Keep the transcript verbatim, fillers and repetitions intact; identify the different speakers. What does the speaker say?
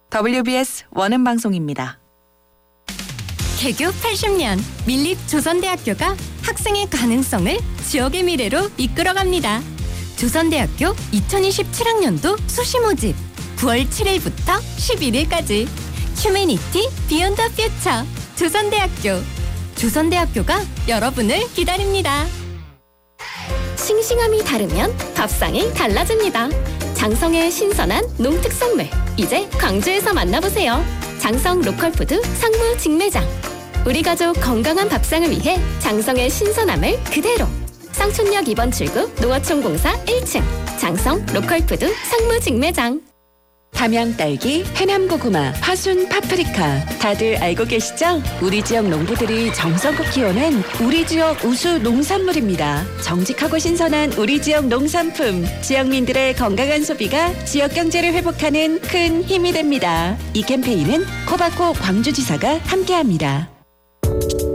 Speaker 1: 더블유비에스 원음방송입니다.
Speaker 2: 개교 팔십 년 밀립 조선대학교가 학생의 가능성을 지역의 미래로 이끌어갑니다. 조선대학교 이천이십칠 학년도 수시 모집 구월 칠일부터 십일일까지 휴메니티 비욘드 퓨처 조선대학교 조선대학교가 여러분을 기다립니다. 싱싱함이 다르면 밥상이 달라집니다. 장성의 신선한 농특산물 이제 광주에서 만나보세요. 장성 로컬푸드 상무 직매장. 우리 가족 건강한 밥상을 위해 장성의 신선함을 그대로. 상촌역 이 번 출구 노어촌공사 일 층 장성 로컬푸드 상무 직매장.
Speaker 3: 담양딸기, 해남고구마, 화순 파프리카 다들 알고 계시죠? 우리 지역 농부들이 정성껏 키워낸 우리 지역 우수 농산물입니다. 정직하고 신선한 우리 지역 농산품, 지역민들의 건강한 소비가 지역 경제를 회복하는 큰 힘이 됩니다. 이 캠페인은 코바코 광주지사가 함께합니다.